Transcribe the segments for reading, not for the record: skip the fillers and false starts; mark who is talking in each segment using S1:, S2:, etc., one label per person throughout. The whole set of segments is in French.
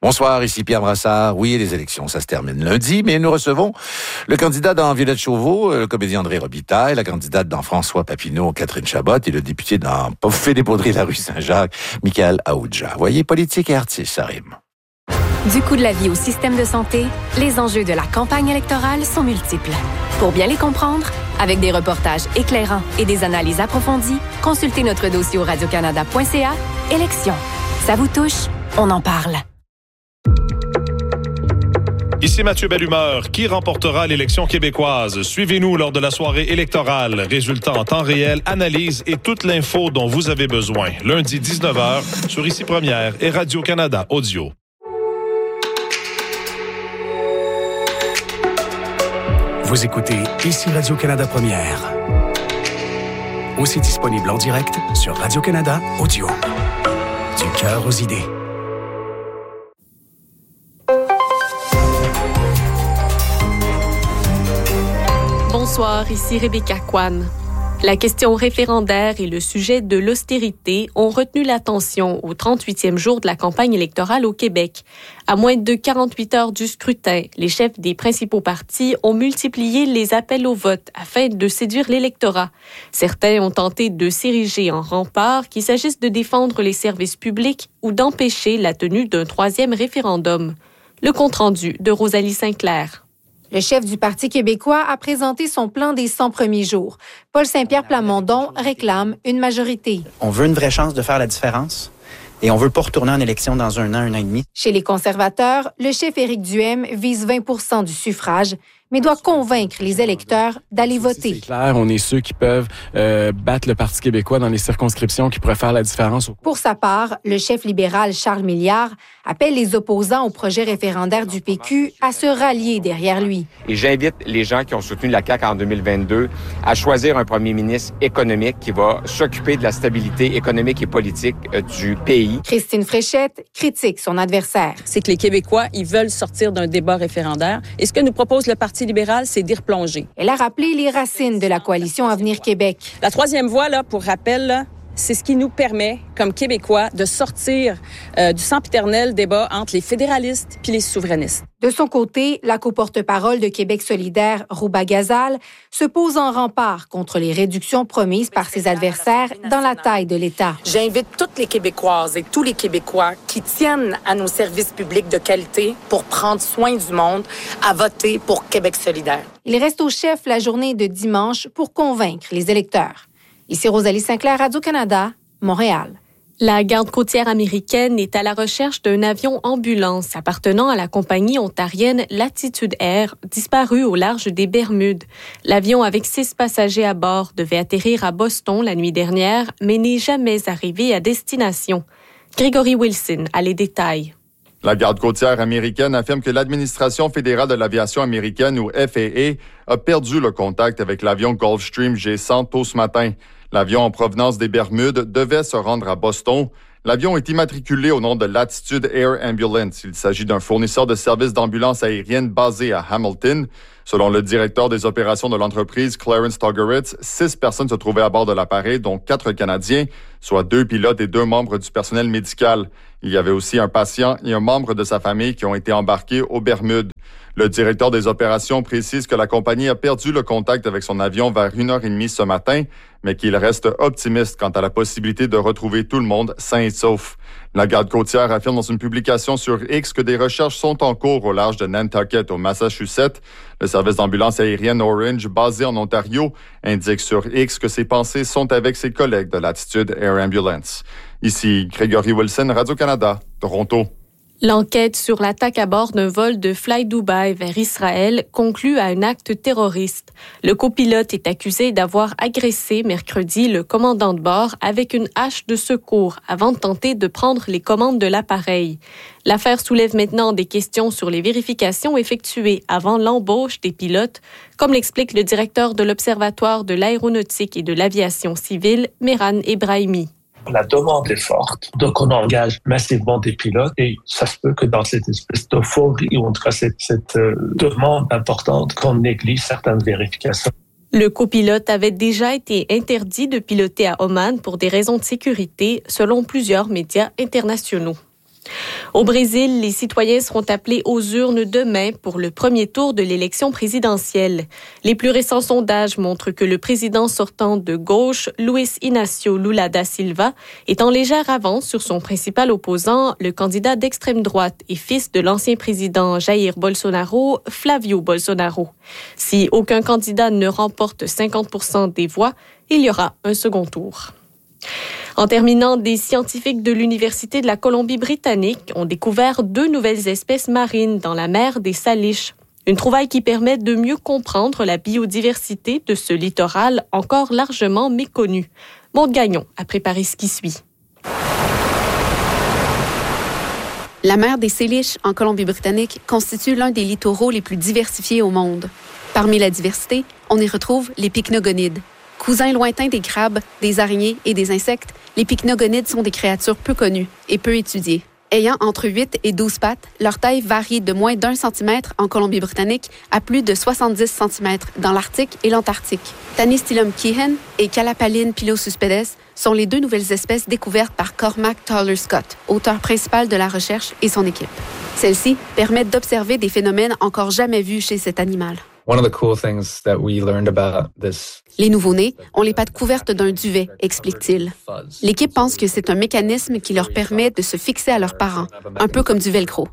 S1: Bonsoir, ici Pierre Brassard. Oui, les élections, ça se termine lundi, mais nous recevons le candidat dans Violette Chauveau, le comédien André Robitaille, la candidate dans François Papineau, Catherine Chabot, et le député dans Fait dépoudrer la rue Saint-Jacques, Michael Aoudja. Voyez, politique et artiste, ça rime.
S2: Du coût de la vie au système de santé, les enjeux de la campagne électorale sont multiples. Pour bien les comprendre, avec des reportages éclairants et des analyses approfondies, consultez notre dossier au radiocanada.ca. Élections. Ça vous touche? On en parle.
S3: Ici Mathieu Bellumeur. Qui remportera l'élection québécoise? Suivez-nous lors de la soirée électorale. Résultats en temps réel, analyse et toute l'info dont vous avez besoin. Lundi 19h sur Ici Première et Radio-Canada Audio.
S4: Vous écoutez Ici Radio-Canada Première. Aussi disponible en direct sur Radio-Canada Audio. Du cœur aux idées.
S5: Bonsoir, ici Rebecca Kwan. La question référendaire et le sujet de l'austérité ont retenu l'attention au 38e jour de la campagne électorale au Québec. À moins de 48 heures du scrutin, les chefs des principaux partis ont multiplié les appels au vote afin de séduire l'électorat. Certains ont tenté de s'ériger en rempart, qu'il s'agisse de défendre les services publics ou d'empêcher la tenue d'un troisième référendum. Le compte-rendu de Rosalie Sinclair.
S6: Le chef du Parti québécois a présenté son plan des 100 premiers jours. Paul Saint-Pierre Plamondon réclame une majorité.
S7: On veut une vraie chance de faire la différence et on veut pas retourner en élection dans un an et demi.
S6: Chez les conservateurs, le chef Éric Duhaime vise 20% du suffrage, mais doit convaincre les électeurs d'aller voter.
S8: C'est clair, on est ceux qui peuvent battre le Parti québécois dans les circonscriptions qui pourraient faire la différence.
S6: Pour sa part, le chef libéral Charles Milliard appelle les opposants au projet référendaire du PQ à se rallier derrière lui.
S9: Et j'invite les gens qui ont soutenu la CAQ en 2022 à choisir un premier ministre économique qui va s'occuper de la stabilité économique et politique du pays.
S6: Christine Fréchette critique son adversaire.
S10: C'est que les Québécois, ils veulent sortir d'un débat référendaire. Et ce que nous propose le Parti libéral, c'est d'y replonger.
S6: Elle a rappelé les racines de la coalition Avenir Québec.
S10: La troisième voie, là, pour rappel, là, c'est ce qui nous permet, comme Québécois, de sortir du sempiternel débat entre les fédéralistes puis les souverainistes.
S6: De son côté, la co-porte-parole de Québec solidaire, Rouba Ghazal, se pose en rempart contre les réductions promises par ses adversaires dans la taille de l'État.
S11: J'invite toutes les Québécoises et tous les Québécois qui tiennent à nos services publics de qualité pour prendre soin du monde à voter pour Québec solidaire.
S6: Il reste au chef la journée de dimanche pour convaincre les électeurs. Ici Rosalie Sinclair, Radio-Canada, Montréal.
S5: La garde côtière américaine est à la recherche d'un avion ambulance appartenant à la compagnie ontarienne Latitude Air, disparu au large des Bermudes. L'avion avec 6 passagers à bord devait atterrir à Boston la nuit dernière, mais n'est jamais arrivé à destination. Gregory Wilson a les détails.
S12: La garde côtière américaine affirme que l'administration fédérale de l'aviation américaine, ou FAA, a perdu le contact avec l'avion Gulfstream G100 tôt ce matin. L'avion en provenance des Bermudes devait se rendre à Boston. L'avion est immatriculé au nom de Latitude Air Ambulance. Il s'agit d'un fournisseur de services d'ambulance aérienne basé à Hamilton. Selon le directeur des opérations de l'entreprise, Clarence Togeritz, 6 personnes se trouvaient à bord de l'appareil, dont 4 Canadiens, soit 2 pilotes et 2 membres du personnel médical. Il y avait aussi un patient et un membre de sa famille qui ont été embarqués aux Bermudes. Le directeur des opérations précise que la compagnie a perdu le contact avec son avion vers 1h30 ce matin, mais qu'il reste optimiste quant à la possibilité de retrouver tout le monde sain et sauf. La garde côtière affirme dans une publication sur X que des recherches sont en cours au large de Nantucket, au Massachusetts. Le service d'ambulance aérienne Orange, basé en Ontario, indique sur X que ses pensées sont avec ses collègues de Latitude Air Ambulance. Ici Gregory Wilson, Radio-Canada, Toronto.
S5: L'enquête sur l'attaque à bord d'un vol de Fly Dubai vers Israël conclut à un acte terroriste. Le copilote est accusé d'avoir agressé mercredi le commandant de bord avec une hache de secours avant de tenter de prendre les commandes de l'appareil. L'affaire soulève maintenant des questions sur les vérifications effectuées avant l'embauche des pilotes, comme l'explique le directeur de l'Observatoire de l'aéronautique et de l'aviation civile, Mehran Ebrahimi.
S13: La demande est forte, donc on engage massivement des pilotes et ça se peut que dans cette espèce d'euphorie ou en tout cas cette demande importante qu'on néglige certaines vérifications.
S5: Le copilote avait déjà été interdit de piloter à Oman pour des raisons de sécurité, selon plusieurs médias internationaux. Au Brésil, les citoyens seront appelés aux urnes demain pour le premier tour de l'élection présidentielle. Les plus récents sondages montrent que le président sortant de gauche, Luiz Inácio Lula da Silva, est en légère avance sur son principal opposant, le candidat d'extrême droite et fils de l'ancien président Jair Bolsonaro, Flávio Bolsonaro. Si aucun candidat ne remporte 50% des voix, il y aura un second tour. En terminant, des scientifiques de l'Université de la Colombie-Britannique ont découvert 2 nouvelles espèces marines dans la mer des Salish. Une trouvaille qui permet de mieux comprendre la biodiversité de ce littoral encore largement méconnu. Maude Gagnon a préparé ce qui suit.
S14: La mer des Salish, en Colombie-Britannique, constitue l'un des littoraux les plus diversifiés au monde. Parmi la diversité, on y retrouve les pycnogonides. Cousins lointains des crabes, des araignées et des insectes, les pycnogonides sont des créatures peu connues et peu étudiées. Ayant entre 8 et 12 pattes, leur taille varie de moins d'1 centimètre en Colombie-Britannique à plus de 70 cm dans l'Arctique et l'Antarctique. Tanystylum keehan et Calapaline pilosuspedes sont les 2 nouvelles espèces découvertes par Cormac Toller-Scott, auteur principal de la recherche, et son équipe. Celles-ci permettent d'observer des phénomènes encore jamais vus chez cet animal. Les nouveau-nés ont les pattes couvertes d'un duvet, explique-t-il. L'équipe pense que c'est un mécanisme qui leur permet de se fixer à leurs parents, un peu comme du velcro.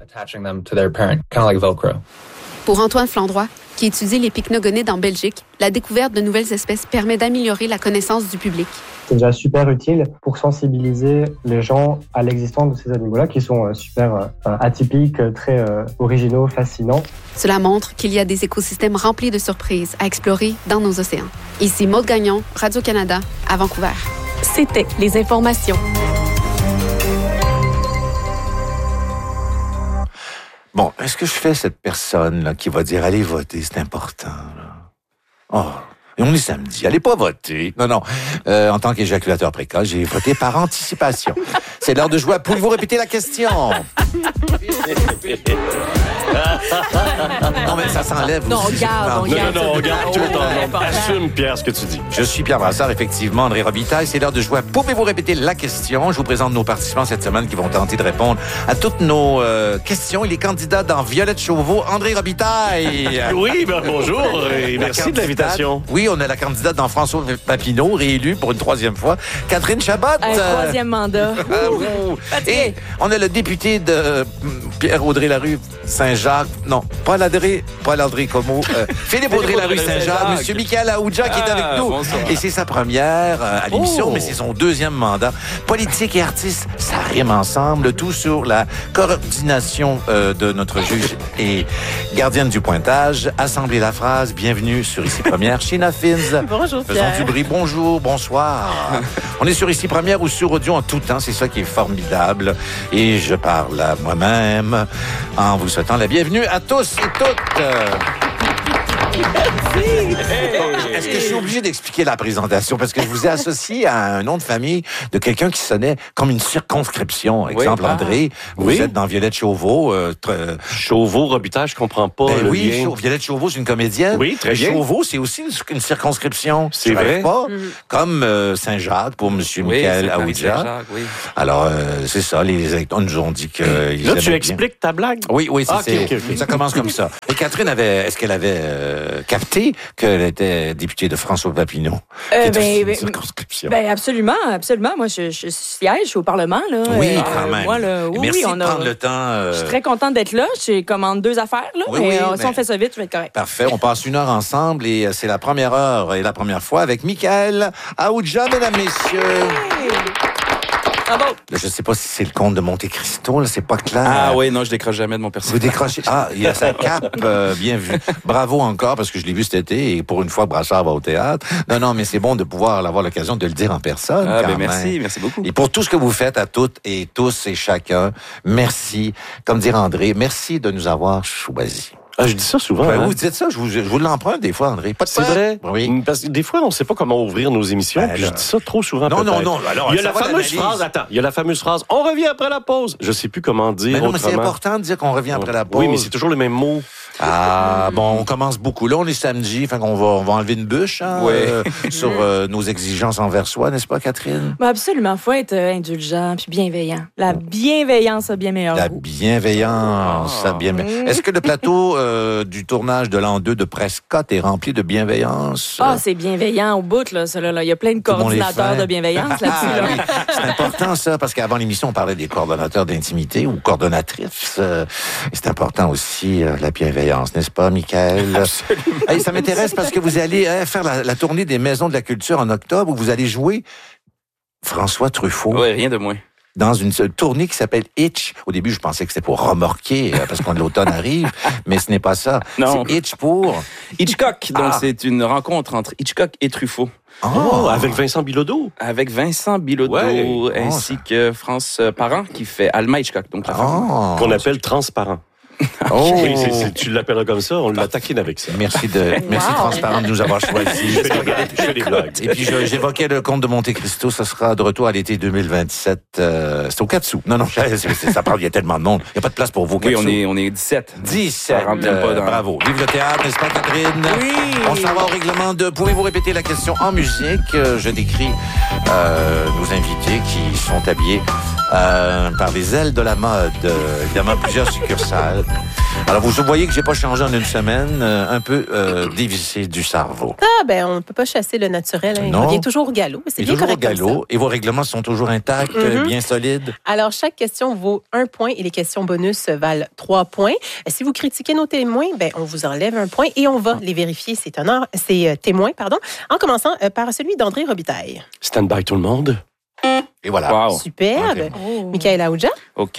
S14: Pour Antoine Flandroy, qui étudie les pycnogonides en Belgique, la découverte de nouvelles espèces permet d'améliorer la connaissance du public.
S15: C'est déjà super utile pour sensibiliser les gens à l'existence de ces animaux-là qui sont super atypiques, très originaux, fascinants.
S14: Cela montre qu'il y a des écosystèmes remplis de surprises à explorer dans nos océans. Ici Maude Gagnon, Radio-Canada, à Vancouver.
S5: C'était les informations.
S1: Bon, est-ce que je fais cette personne là qui va dire allez voter, c'est important là? Oh. Et on est samedi, allez pas voter. Non. En tant qu'éjaculateur précoce, j'ai voté par anticipation. C'est l'heure de jouer à Pouvez-vous répéter la question? Non, mais ça s'enlève.
S5: Non, regarde.
S3: Assume, Pierre, ce que tu dis.
S1: Je suis Pierre Brassard, effectivement, André Robitaille. C'est l'heure de jouer à Pouvez-vous répéter la question? Je vous présente nos participants cette semaine qui vont tenter de répondre à toutes nos questions. Il est candidat dans Violette Chauveau, André Robitaille.
S3: Oui, bonjour et merci de l'invitation.
S1: Oui, on a la candidate dans François Papineau, réélue pour une 3e fois, Catherine Chabot.
S10: Un 3e mandat.
S1: Et on a le député de Pierre-Audrey-Larue Saint-Jacques. Non, Paul André Comeau. Philippe Audrey-Larue Saint-Jacques. Monsieur Michael Aoudja qui est avec nous. Bonsoir. Et c'est sa première à l'émission, mais c'est son 2e mandat. Politique et artiste, ça rime ensemble. Le tout sur la coordination de notre juge et gardienne du pointage. Assemblez la phrase. Bienvenue sur Ici Première. Sheena Fins.
S10: Bonjour,
S1: Pierre. Faisons du bruit. Bonjour, bonsoir. On est sur Ici Première ou sur audio en tout temps. C'est ça qui est formidable. Et je parle à moi-même en vous souhaitant la bienvenue à tous et toutes. Est-ce que je suis obligé d'expliquer la présentation? Parce que je vous ai associé à un nom de famille de quelqu'un qui sonnait comme une circonscription. Exemple, André, vous êtes dans Violette Chauveau.
S3: Chauveau, Robitaille, je comprends pas le lien.
S1: Violette Chauveau, c'est une comédienne.
S3: Oui, très bien.
S1: Chauveau, c'est aussi une circonscription.
S3: C'est vrai.
S1: Pas? Comme Saint-Jacques pour M. Michael Aoudja.
S3: Oui.
S1: Alors, c'est ça, les électeurs nous ont dit qu'ils
S3: là, tu expliques ta blague?
S1: Oui, c'est ça commence comme ça. Et Catherine est-ce qu'elle avait capté qu'elle était députée de François Papineau, qui est aussi une circonscription?
S10: Absolument. Moi, je siège au Parlement. Là,
S1: oui, quand même.
S10: Moi, là,
S1: merci de prendre le temps.
S10: Je suis très contente d'être là. Je commande 2 affaires. Là, si on fait ça vite, je vais être correct.
S1: Parfait. On passe 1 heure ensemble et c'est la première heure et la première fois avec Michael Aoudja, mesdames, messieurs.
S10: Bravo.
S1: Là, je ne sais pas si c'est le comte de Monte-Cristo, là, c'est pas clair.
S8: Ah oui, non, je décroche jamais de mon personnage.
S1: Vous décrochez. Ah, il y a sa cape, bien vu. Bravo encore, parce que je l'ai vu cet été, et pour une fois, Brassard va au théâtre. Non, mais c'est bon de pouvoir avoir l'occasion de le dire en personne.
S8: Merci beaucoup.
S1: Et pour tout ce que vous faites à toutes et tous et chacun, merci. Comme dire André, merci de nous avoir choisis.
S16: Ah, je dis ça souvent.
S1: Ben, vous dites ça, je vous l'emprunte des fois, André. Pas de
S16: C'est vrai?
S1: Oui.
S16: Parce que des fois, on ne sait pas comment ouvrir nos émissions. Puis je dis ça trop souvent.
S1: Non.
S16: Alors, il y a la fameuse phrase. Attends, il y a la fameuse phrase. On revient après la pause. Je sais plus comment dire.
S1: Mais c'est important de dire qu'on revient après la pause.
S16: Oui, mais c'est toujours le même mot.
S1: Ah, bon, on commence beaucoup. Là, on est samedi, fait qu'on va enlever une bûche sur nos exigences envers soi, n'est-ce pas, Catherine?
S17: Ben absolument, faut être indulgent puis bienveillant. La bienveillance a bien meilleur
S1: La
S17: goût.
S1: bienveillance, ça bien. Est-ce que le plateau du tournage de l'an 2 de Prescott est rempli de bienveillance?
S17: Ah, c'est bienveillant au bout, là, ça, là. Il y a plein de coordinateurs de bienveillance là-dessus. Là.
S1: C'est important, ça, parce qu'avant l'émission, on parlait des coordonnateurs d'intimité ou coordonnatrices. C'est important aussi, la bienveillance. N'est-ce pas, Michael?
S16: Absolument.
S1: Hey, ça m'intéresse parce que vous allez faire la tournée des Maisons de la Culture en octobre où vous allez jouer François Truffaut.
S18: Oui, rien de moins.
S1: Dans une tournée qui s'appelle Hitch. Au début, je pensais que c'était pour remorquer, parce que l'automne arrive, mais ce n'est pas ça.
S18: Non.
S1: C'est Hitch pour...
S18: Hitchcock. Donc, c'est une rencontre entre Hitchcock et Truffaut.
S16: Oh, avec Vincent Bilodeau.
S18: Avec Vincent Bilodeau, ainsi que France Parent, qui fait Alma Hitchcock. Donc, la femme.
S16: Qu'on appelle transparent.
S1: Oh.
S16: Oui, tu l'appelleras comme ça, on la taquine avec ça.
S1: Merci Transparent de nous avoir choisi.
S16: Je fais des blagues.
S1: Et puis j'évoquais le Comte de Monte Cristo, ça sera de retour à l'été 2027. C'est au 4 sous. Non, ça parle, il y a tellement de monde. Il n'y a pas de place pour vous.
S18: Oui, on est 17.
S1: 17.
S18: Ça rentre même pas dans...
S1: Bravo. Vive le théâtre, n'est-ce pas, Catherine?
S17: Oui.
S1: On s'en va au règlement de... Pouvez-vous répéter la question en musique? Je décris nos invités qui sont habillés par les ailes de la mode. Évidemment, plusieurs succursales. Alors, vous voyez que j'ai pas changé en une semaine, un peu dévissé du cerveau.
S19: Ah, ben, on ne peut pas chasser le naturel. Hein. Il revient toujours au galop. C'est bien
S1: toujours
S19: correct
S1: au galop. Et vos règlements sont toujours intacts, bien solides.
S19: Alors, chaque question vaut 1 point et les questions bonus valent 3 points. Si vous critiquez nos témoins, ben, on vous enlève 1 point et on va les vérifier, ces témoins, en commençant par celui d'André Robitaille.
S16: Stand by tout le monde.
S1: Et voilà.
S18: Wow.
S19: Superbe. Okay. Michael Aoudja.
S18: OK.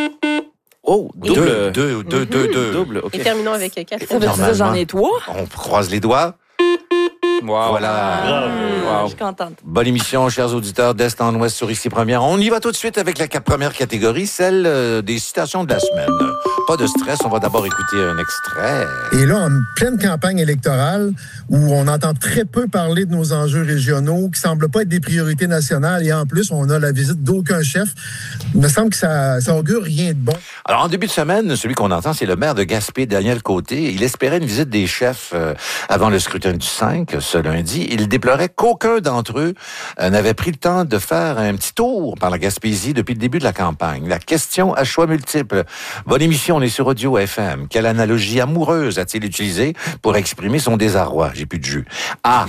S18: Oh, double.
S1: Deux.
S18: Double, OK.
S19: Et terminons avec Catherine.
S17: Ça veut dire que j'en ai 3?
S1: On croise les doigts.
S18: Wow.
S1: Voilà.
S17: Je suis contente.
S1: Bonne émission, chers auditeurs d'Est en Ouest sur Ici Première. On y va tout de suite avec la première catégorie, celle des citations de la semaine. Pas de stress, on va d'abord écouter un extrait.
S20: Et là, en pleine campagne électorale, où on entend très peu parler de nos enjeux régionaux, qui semblent pas être des priorités nationales, et en plus, on a la visite d'aucun chef, il me semble que ça augure rien de bon.
S1: Alors, en début de semaine, celui qu'on entend, c'est le maire de Gaspé, Daniel Côté. Il espérait une visite des chefs avant le scrutin du 5, ce lundi. Il déplorait qu'aucun d'entre eux n'avait pris le temps de faire un petit tour par la Gaspésie depuis le début de la campagne. La question à choix multiples. Bonne émission, on est sur Audio FM. Quelle analogie amoureuse a-t-il utilisée pour exprimer son désarroi? J'ai plus de jus. A.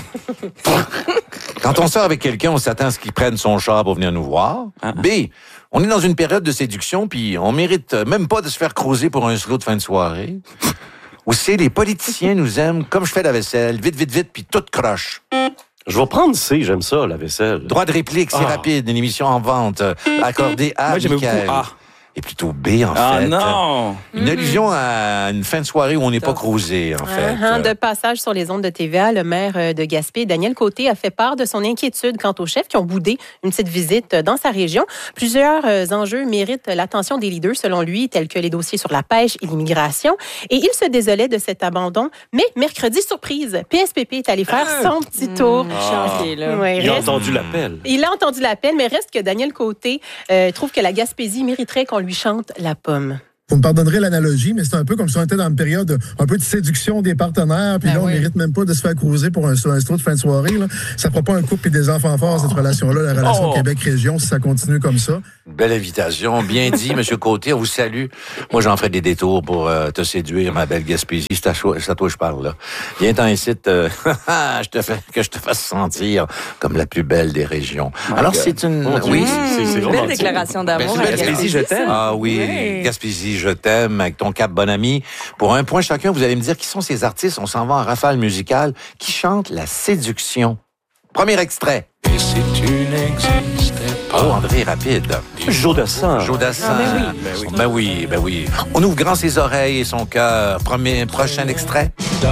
S1: Quand on sort avec quelqu'un, on s'attend à ce qu'il prenne son char pour venir nous voir. B. On est dans une période de séduction, puis on mérite même pas de se faire croiser pour un slow de fin de soirée. Ou C. Les politiciens nous aiment comme je fais la vaisselle, vite, puis tout croche.
S16: Je vais prendre C, j'aime ça, la vaisselle.
S1: Droit de réplique, c'est rapide, une émission en vente, accordée à Michael. Et plutôt B, en fait.
S18: Ah non!
S1: Une allusion à une fin de soirée où on n'est pas cruisé, en fait.
S19: De passage sur les ondes de TVA, le maire de Gaspé, Daniel Côté, a fait part de son inquiétude quant aux chefs qui ont boudé une petite visite dans sa région. Plusieurs enjeux méritent l'attention des leaders, selon lui, tels que les dossiers sur la pêche et l'immigration. Et il se désolait de cet abandon. Mais mercredi, surprise, PSPP est allé faire son petit tour.
S16: Il a entendu l'appel.
S19: Il a entendu l'appel, mais reste que Daniel Côté trouve que la Gaspésie mériterait qu'on lui chante la pomme.
S20: Vous me pardonnerez l'analogie, mais c'est un peu comme si on était dans une période un peu de séduction des partenaires, puis on mérite même pas de se faire cruiser pour un slow de fin de soirée. Là. Ça fera pas un couple et des enfants forts, cette relation-là, la relation Québec-Région, si ça continue comme ça.
S1: Belle invitation, bien dit, M. Côté, on vous salue. Moi, j'en ferai des détours pour te séduire, ma belle Gaspésie. C'est à toi que je parle, là. Viens-t'en ici, que je te fasse sentir comme la plus belle des régions. Alors, c'est une...
S17: Oui, c'est une belle déclaration d'amour.
S18: Gaspésie, je t'aime.
S1: Ah oui, Gaspésie, je t'aime, avec ton cap, bon ami. Pour un point chacun, vous allez me dire qui sont ces artistes. On s'en va en rafale musicale qui chantent la séduction. Premier extrait.
S21: Et si tu n'existais pas.
S1: Oh, André, rapide.
S16: Jodassin.
S1: Ben oui. On ouvre grand ses oreilles et son cœur. Prochain extrait.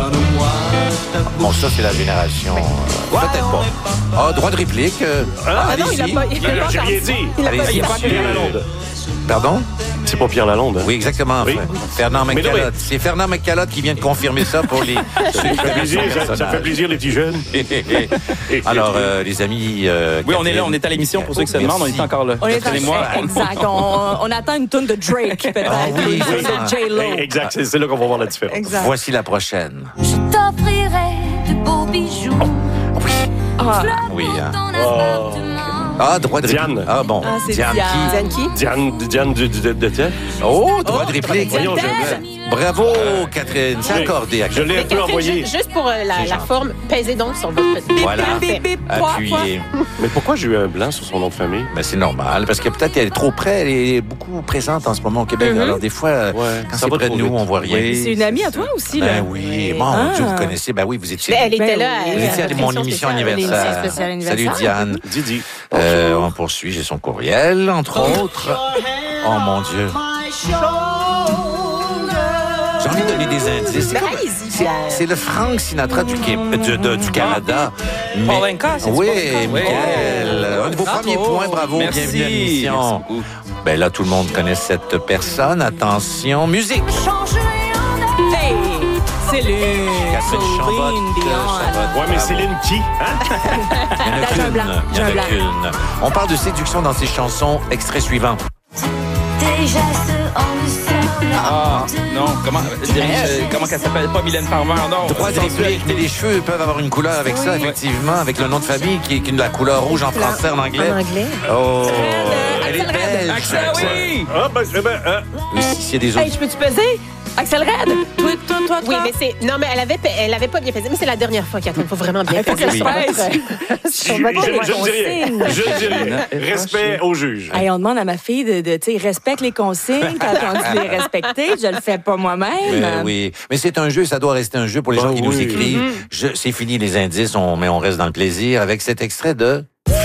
S1: Bon, ça, c'est la génération. Peut-être pas. Ah, droit de réplique.
S19: Non, il a pas
S16: j'ai rien dit.
S1: Allez-y.
S16: Pardon? C'est pas Pierre Lalonde. Hein?
S1: Oui, exactement.
S16: Oui.
S1: Fernand McCallotte. C'est Fernand McCallotte qui vient de confirmer ça pour les...
S16: ça fait plaisir, les petits jeunes.
S1: Alors, les amis...
S18: oui, on est là, on est à l'émission pour ceux qui se demandent, on est encore là.
S17: On est exact. On attend une tonne de Drake, peut-être.
S1: Oui,
S17: de J-Lo.
S16: Exact, c'est là qu'on va voir la différence.
S17: Exact.
S1: Voici la prochaine.
S2: Je t'offrirai de beaux bijoux.
S1: Oui, hein. Ah, droit de réplique.
S16: Diane.
S1: Ah, bon.
S17: Ah, c'est
S1: Diane qui?
S16: Diane de Tienne.
S1: Oh, droit de réplique.
S16: Voyons,
S1: Bravo, Catherine. C'est accordé à
S16: Je l'ai un peu envoyé.
S19: Juste pour la forme, pesez donc sur votre...
S1: Voilà. Appuyez.
S16: Mais pourquoi j'ai eu un blanc sur son nom de famille?
S1: Ben, c'est normal, parce que peut-être elle est trop près. Elle est beaucoup présente en ce moment au Québec. Alors, des fois, quand c'est près de nous, on voit rien.
S17: C'est une amie à toi aussi, là?
S1: Ben oui. Mon Dieu, vous connaissez. Ben oui, vous étiez...
S19: Elle était là.
S1: Vous étiez à mon émission anniversaire. Salut, Diane.
S16: Didi.
S1: On poursuit. J'ai son courriel, entre autres. Oh, mon Dieu. J'ai envie de donner des indices. C'est le Frank Sinatra du Canada.
S18: Paul Anka, c'est
S1: oui, Michael. Un de vos premiers points, bravo.
S18: Merci.
S1: Bienvenue à l'émission. Ben là, tout le monde connaît cette personne. Attention, musique.
S17: Hey, Céline.
S1: Céline Dion.
S16: Ouais, mais Céline qui? Hein?
S1: Il y en a qu'une. On parle de séduction dans ses chansons. Extrait suivant.
S18: Ah, non, comment qu'elle s'appelle? Pas Mylène Farmer, non.
S1: Droit de réplique, mais les cheveux peuvent avoir une couleur avec ça, effectivement, avec le nom de famille qui est la couleur rouge en français, en anglais.
S19: En anglais.
S1: Oh, elle est belle.
S18: Axel, oui!
S16: Ah, ben,
S1: S'il y a des autres...
S17: Hey, je peux-tu peser? Axel Red! Toi.
S19: Oui, mais c'est... Non, mais elle avait pas bien pesé. Mais c'est la dernière fois, Catherine. Il faut vraiment bien peser.
S16: Je ne dis rien. Respect au juge.
S17: Hey, on demande à ma fille de respecte les consignes quand on dit les respecter. Je le fais pas moi-même.
S1: Oui, mais c'est un jeu, ça doit rester un jeu pour les gens qui nous écrivent. C'est fini les indices, mais on reste dans le plaisir avec cet extrait de...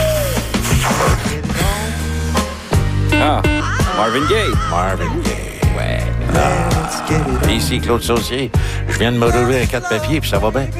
S18: Ah, Marvin Gaye.
S1: Ouais. Ici, Claude Saucier. Je viens de me rouler un 4 papiers, puis ça va bien.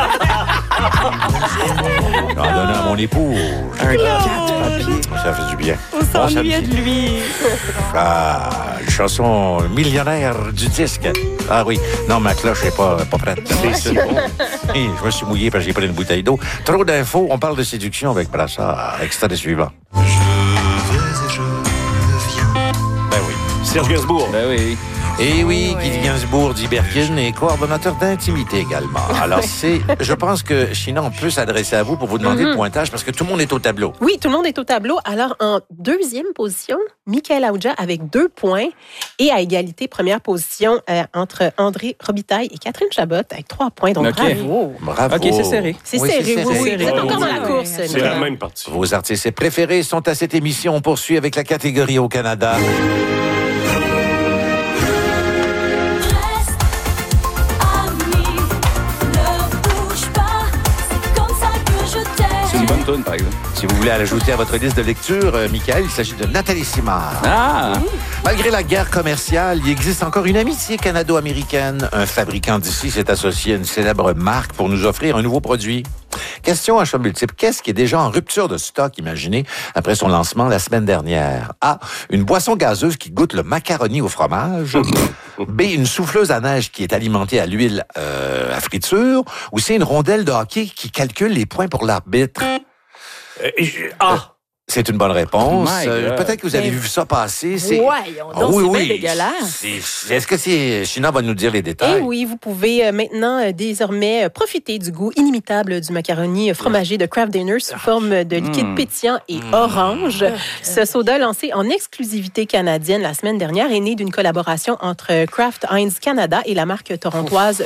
S1: J'en donne à mon époux.
S17: Un 4 papiers.
S1: Ça fait du bien.
S17: On s'ennuyait de lui.
S1: Ah, une chanson millionnaire du disque. Ah oui. Non, ma cloche n'est pas prête. C'est bon. Je me suis mouillé parce que j'ai pris une bouteille d'eau. Trop d'infos. On parle de séduction avec Brassard. Extrait suivant.
S21: Je vais et je viens.
S1: Ben oui.
S16: Serge Gainsbourg.
S18: Ben oui.
S1: Et oui, Guy Gainsbourg d'Iberkin est coordonnateur d'intimité également. Alors, je pense que, China, on peut s'adresser à vous pour vous demander le pointage parce que tout le monde est au tableau.
S19: Oui, tout le monde est au tableau. Alors, en deuxième position, Michael Aouja avec 2 points et à égalité, première position entre André Robitaille et Catherine Chabot avec 3 points. Donc, bravo.
S1: Bravo.
S18: OK, c'est serré.
S19: C'est serré, oui. Vous êtes encore dans la course.
S16: C'est la même partie.
S1: Vos artistes préférés sont à cette émission. On poursuit avec la catégorie au Canada.
S18: C'est une bonne toune, par exemple.
S1: Si vous voulez l'ajouter à votre liste de lecture, Michael, il s'agit de Nathalie Simard.
S18: Ah!
S1: Malgré la guerre commerciale, il existe encore une amitié canado-américaine. Un fabricant d'ici s'est associé à une célèbre marque pour nous offrir un nouveau produit. Question à choix multiple. Qu'est-ce qui est déjà en rupture de stock, imaginez, après son lancement la semaine dernière? A. Une boisson gazeuse qui goûte le macaroni au fromage. B. Une souffleuse à neige qui est alimentée à l'huile à friture. Ou C. Une rondelle de hockey qui calcule les points pour l'arbitre. C'est une bonne réponse. Peut-être que vous avez vu ça passer.
S17: Oui, dégueulasse.
S1: Est-ce que China va nous dire les détails?
S19: Et oui, vous pouvez maintenant désormais profiter du goût inimitable du macaroni fromagé de Kraft Dinner sous forme de liquide pétillant et orange. Ce soda lancé en exclusivité canadienne la semaine dernière est né d'une collaboration entre Kraft Heinz Canada et la marque torontoise